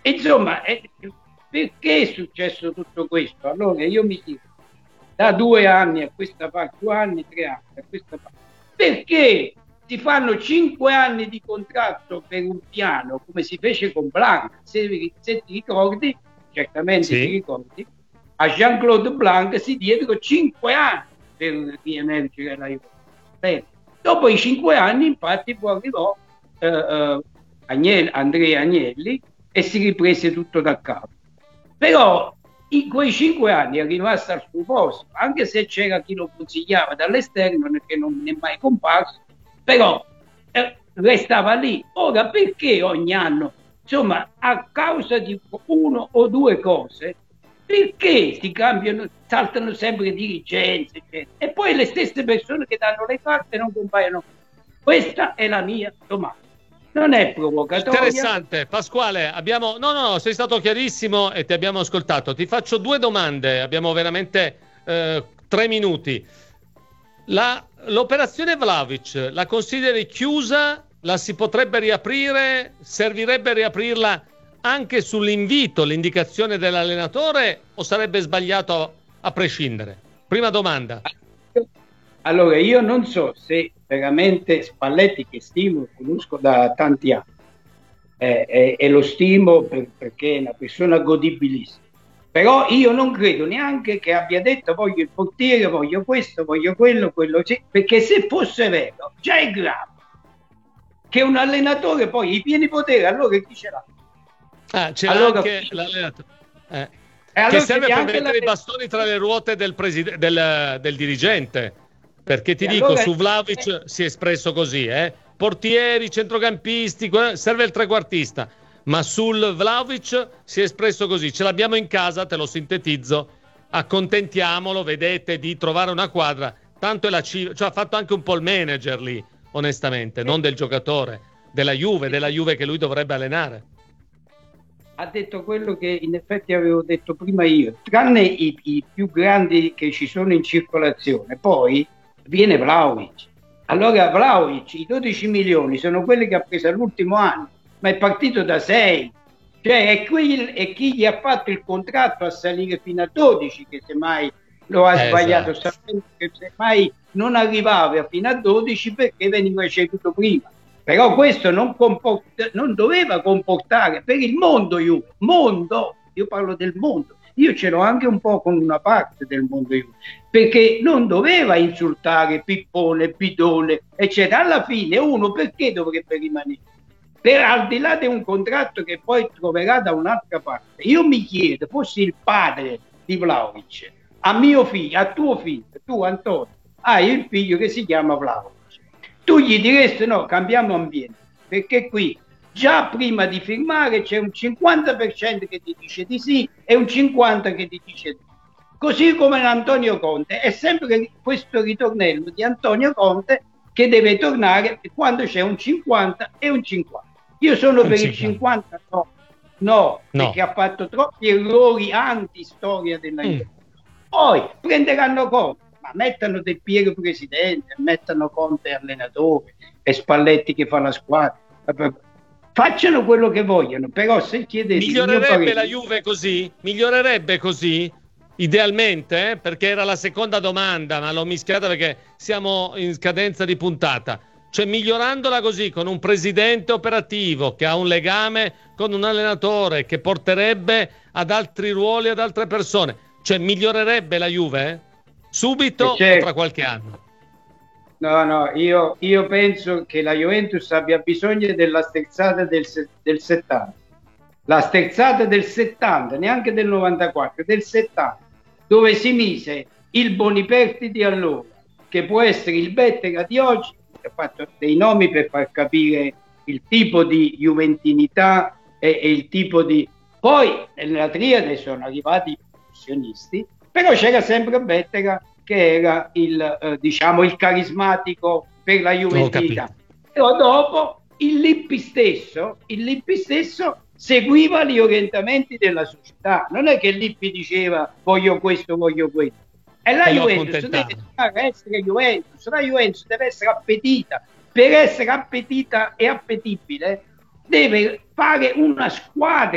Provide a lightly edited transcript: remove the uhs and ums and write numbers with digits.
Insomma, perché è successo tutto questo? Allora io mi chiedo, da 2 anni a questa parte, 2 anni, 3 anni a questa parte, perché si fanno 5 anni di contratto per un piano, come si fece con Blanc, se ti ricordi, certamente ti Sì. ricordi, a Jean-Claude Blanc si diedero 5 anni per riemergere la Juventus. Bene. Dopo i 5 anni, infatti, poi arrivò Andrea Agnelli e si riprese tutto da capo. Però in quei 5 anni è rimasto al suo posto, anche se c'era chi lo consigliava dall'esterno, che non è mai comparso, però restava lì. Ora, perché ogni anno, insomma, a causa di uno o due cose, perché si cambiano, saltano sempre dirigenze, eccetera, e poi le stesse persone che danno le carte non compaiono? Questa è la mia domanda. Non è provocatoria. Interessante, Pasquale. No, sei stato chiarissimo e ti abbiamo ascoltato. Ti faccio due domande, abbiamo veramente 3 minuti. L'operazione Vlahovic la consideri chiusa? La si potrebbe riaprire? Servirebbe riaprirla anche sull'invito, l'indicazione dell'allenatore, o sarebbe sbagliato a prescindere? Prima domanda. Allora, io non so se veramente Spalletti, che stimo e conosco da tanti anni, e lo stimo perché è una persona godibilissima, però io non credo neanche che abbia detto voglio il portiere, voglio questo, voglio quello, sì, perché se fosse vero, già è grave che un allenatore poi i pieni poteri, allora chi ce l'ha? C'era Allora, anche l'allenatore. e Che allora serve c'è per anche mettere i bastoni tra le ruote del dirigente. Perché ti e dico, allora su Vlahovic si è espresso così, portieri, centrocampisti, serve il trequartista. Ma sul Vlahovic si è espresso così. Ce l'abbiamo in casa, te lo sintetizzo. Accontentiamolo, vedete, di trovare una quadra. Tanto è la cioè, ha fatto anche un po' il manager lì, onestamente, non del giocatore, della Juve che lui dovrebbe allenare. ha detto quello che in effetti avevo detto prima io, tranne i più grandi che ci sono in circolazione, poi viene Vlahovic. Allora Vlahovic, i 12 milioni sono quelli che ha preso all'ultimo anno, ma è partito da 6. Cioè è chi gli ha fatto il contratto a salire fino a 12, che semmai lo ha sbagliato, Esatto. sapendo che semmai non arrivava fino a 12 perché veniva ceduto prima. Però questo non doveva comportare per il mondo, io parlo del mondo, io ce l'ho anche un po' con una parte del mondo Juve, perché non doveva insultare Pippone, Bidone, eccetera. Alla fine uno perché dovrebbe rimanere? Al di là di un contratto che poi troverà da un'altra parte. Io mi chiedo, fossi il padre di Vlahovic, a mio figlio, a tuo figlio, tu Antonio, hai il figlio che si chiama Vlahovic, tu gli diresti no, cambiamo ambiente, perché qui già prima di firmare c'è un 50% che ti dice di sì e un 50% che ti dice di no. Così come Antonio Conte, è sempre questo ritornello di Antonio Conte che deve tornare quando c'è un 50 e un 50. Io sono per il 50, no, No. perché ha fatto troppi errori anti-storia della Mm. Juventus. Poi prenderanno Conte, ma mettano Del Piero presidente, mettano Conte allenatore e Spalletti che fa la squadra. Facciano quello che vogliono, però se chiedete il mio Migliorerebbe la parere... Juve così? Migliorerebbe così? Idealmente? Perché era la seconda domanda, ma l'ho mischiata perché siamo in scadenza di puntata. Cioè, migliorandola così, con un presidente operativo che ha un legame con un allenatore che porterebbe ad altri ruoli, ad altre persone. Cioè, migliorerebbe la Juve? Subito o tra qualche anno? No, io penso che la Juventus abbia bisogno della sterzata del 70. La sterzata del 70, neanche del 94, del 70, dove si mise il Boniperti di allora, che può essere il Bettega di oggi, ho fatto dei nomi per far capire il tipo di juventinità e il tipo di... Poi nella triade sono arrivati i professionisti, però c'era sempre Bettega che era diciamo, il carismatico per la juventinità. Però dopo il Lippi stesso seguiva gli orientamenti della società. Non è che Lippi diceva voglio questo, voglio questo. E la Juventus deve essere Juventus, la Juventus deve essere appetita. Per essere appetita e appetibile deve fare una squadra